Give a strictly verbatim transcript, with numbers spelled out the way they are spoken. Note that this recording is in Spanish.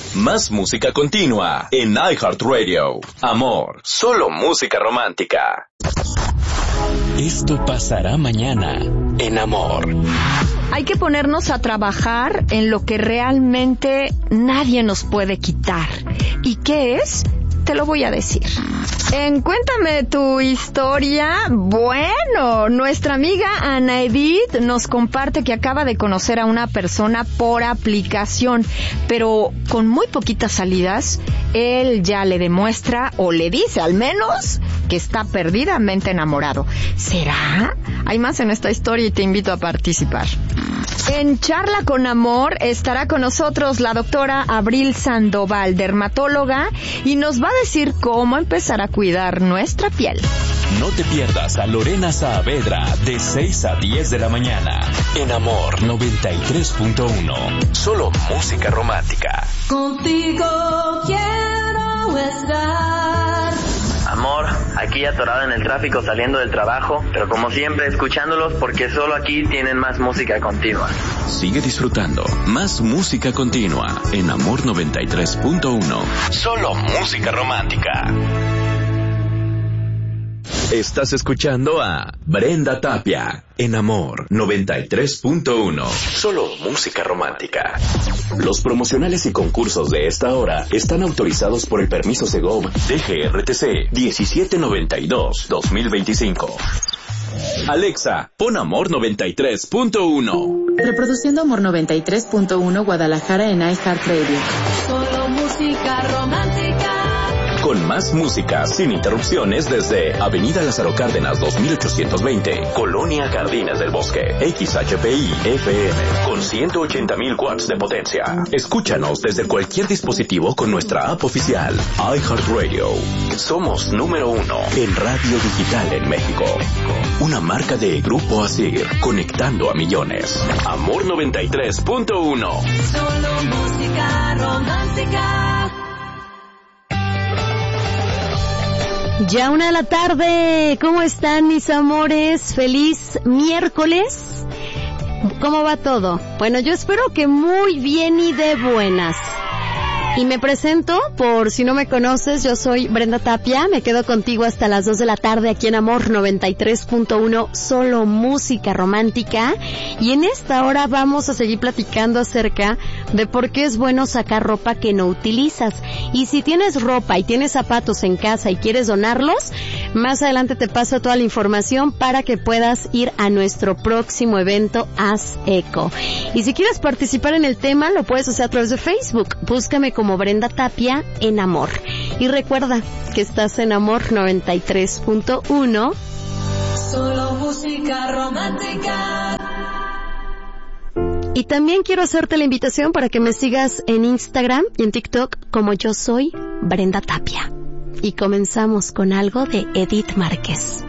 Más música continua en iHeartRadio. Amor, solo música romántica. Esto pasará mañana en Amor. Hay que ponernos a trabajar en lo que realmente nadie nos puede quitar. ¿Y qué es? Te lo voy a decir. En Cuéntame tu historia, bueno, nuestra amiga Ana Edith nos comparte que acaba de conocer a una persona por aplicación, pero con muy poquitas salidas, él ya le demuestra, o le dice al menos, que está perdidamente enamorado. ¿Será? Hay más en esta historia y te invito a participar. En Charla con Amor estará con nosotros la doctora Abril Sandoval, dermatóloga, y nos va a decir cómo empezar a cuidar nuestra piel. No te pierdas a Lorena Saavedra de seis a diez de la mañana en Amor noventa y tres punto uno. Solo música romántica. Contigo quiero estar. Amor, aquí atorado en el tráfico saliendo del trabajo, pero como siempre escuchándolos porque solo aquí tienen más música continua. Sigue disfrutando más música continua en Amor noventa y tres punto uno. Solo música romántica. Estás escuchando a Brenda Tapia en Amor noventa y tres punto uno. Solo música romántica. Los promocionales y concursos de esta hora están autorizados por el permiso Segov D G R T C diecisiete noventa y dos guión dos mil veinticinco. Alexa, pon Amor noventa y tres punto uno. Reproduciendo Amor noventa y tres punto uno Guadalajara en iHeartRadio. Solo música romántica. Con más música, sin interrupciones, desde Avenida Lázaro Cárdenas dos mil ochocientos veinte, Colonia Jardines del Bosque, X H P I F M, con ciento ochenta mil watts de potencia. Escúchanos desde cualquier dispositivo con nuestra app oficial, iHeartRadio. Somos número uno en radio digital en México. Una marca de Grupo Asir, conectando a millones. Amor noventa y tres punto uno. Solo música romántica. Ya una de la tarde, ¿cómo están mis amores? Feliz miércoles. ¿Cómo va todo? Bueno, yo espero que muy bien y de buenas. Y me presento, por si no me conoces, yo soy Brenda Tapia, me quedo contigo hasta las dos de la tarde aquí en Amor noventa y tres punto uno, solo música romántica. Y en esta hora vamos a seguir platicando acerca de por qué es bueno sacar ropa que no utilizas. Y si tienes ropa y tienes zapatos en casa y quieres donarlos, más adelante te paso toda la información para que puedas ir a nuestro próximo evento Haz Eco. Y si quieres participar en el tema, lo puedes hacer a través de Facebook. Búscame como Brenda Tapia en Amor. Y recuerda que estás en Amor noventa y tres punto uno. Solo música romántica. Y también quiero hacerte la invitación para que me sigas en Instagram y en TikTok como yo soy Brenda Tapia. Y comenzamos con algo de Edith Márquez.